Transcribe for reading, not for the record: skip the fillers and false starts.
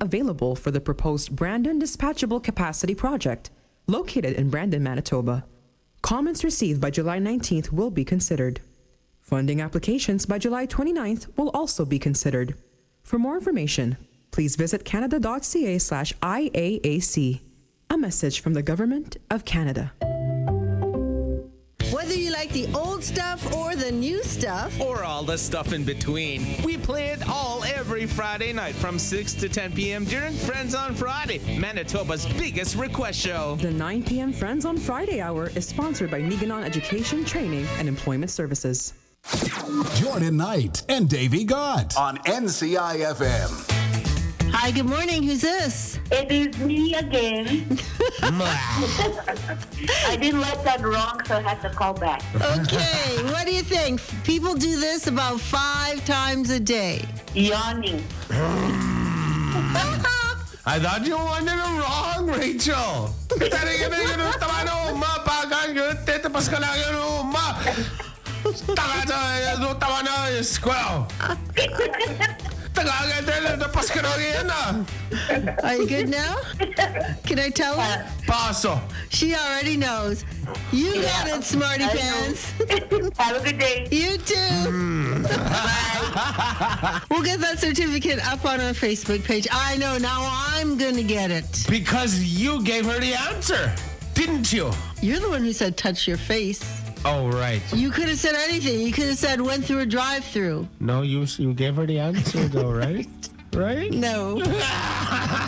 available for the proposed Brandon Dispatchable Capacity Project, located in Brandon, Manitoba. Comments received by July 19th will be considered. Funding applications by July 29th will also be considered. For more information, please visit canada.ca/IAAC. A message from the Government of Canada. Whether you like the old stuff or the new stuff, or all the stuff in between, we play it all every Friday night from 6 to 10 p.m. during Friends on Friday, Manitoba's biggest request show. The 9 p.m. Friends on Friday hour is sponsored by Niganon Education, Training, and Employment Services. Jordan Knight and Davey Gott on NCIFM. hi, good morning. Who's this? It is me again. I didn't let that wrong, so I had to call back. Okay, what do you think? People do this about 5 times a day. Yawning. I thought you wanted it wrong, Rachel. Squirrel. Are you good now? Can I tell her? Paso. She already knows. You got it, smarty I pants. Have a good day. You too. We'll get that certificate up on our Facebook page. I know, now I'm going to get it. Because you gave her the answer, didn't you? You're the one who said touch your face. Oh, right. You could have said anything. You could have said went through a drive-through. No, you gave her the answer, though, right? Right? No.